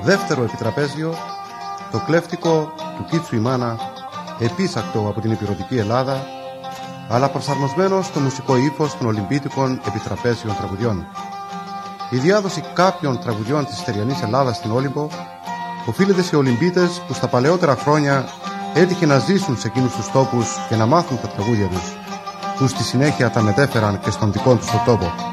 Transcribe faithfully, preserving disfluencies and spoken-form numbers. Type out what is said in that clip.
Δεύτερο επιτραπέζιο, το κλέφτικο του Κίτσου η Μάνα, επίσακτο από την ηπειρωτική Ελλάδα, αλλά προσαρμοσμένο στο μουσικό ύφος των Ολυμπίτικων επιτραπέζιων τραγουδιών. Η διάδοση κάποιων τραγουδιών της στεριανής Ελλάδας στην Όλυμπο οφείλεται σε Ολυμπίτες που στα παλαιότερα χρόνια έτυχε να ζήσουν σε εκείνους τους τόπους και να μάθουν τα τραγούδια τους, που στη συνέχεια τα μετέφεραν και στον δικό τους το τόπο.